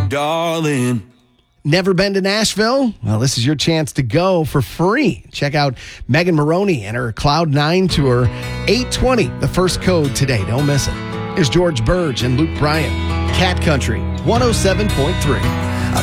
darling. Never been to Nashville? Well, this is your chance to go for free. Check out Megan Maroney and her Cloud9 tour, 820, the first code today. Don't miss it. Here's George Burge and Luke Bryan. Cat Country, 107.3.